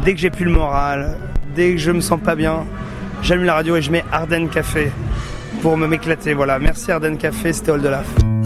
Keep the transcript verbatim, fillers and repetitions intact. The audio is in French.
dès que j'ai plus le moral, dès que je me sens pas bien, j'allume la radio et je mets Ardenne Café pour me m'éclater. Voilà, merci Ardenne Café, c'était All de Laf.